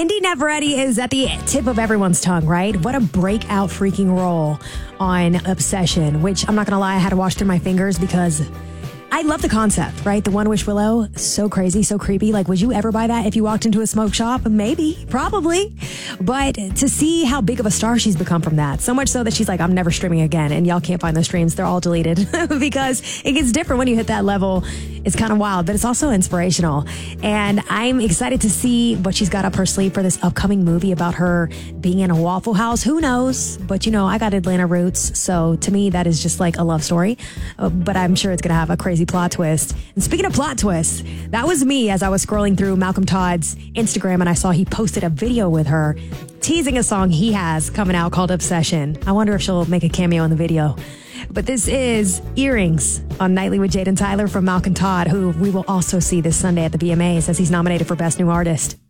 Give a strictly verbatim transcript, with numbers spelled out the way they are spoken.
Indy Navarrete is at the tip of everyone's tongue, right? What a breakout freaking role on Obsession, which I'm not going to lie, I had to wash through my fingers because I love the concept, right? The One Wish Willow, so crazy, so creepy. Like, would you ever buy that if you walked into a smoke shop? Maybe, probably. But to see how big of a star she's become from that, so much so that she's like, I'm never streaming again. And y'all can't find those streams. They're all deleted because it gets different when you hit that level. It's kind of wild, but it's also inspirational. And I'm excited to see what she's got up her sleeve for this upcoming movie about her being in a Waffle House. Who knows? But, you know, I got Atlanta roots. So to me, that is just like a love story. Uh, but I'm sure it's going to have a crazy plot twist. And speaking of plot twists, that was me as I was scrolling through Malcolm Todd's Instagram and I saw he posted a video with her teasing a song he has coming out called Obsession. I wonder if she'll make a cameo in the video. But this is Earrings on Nightly with Jade and Tyler from Malcolm Todd, who we will also see this Sunday at the V M As as he's nominated for Best New Artist.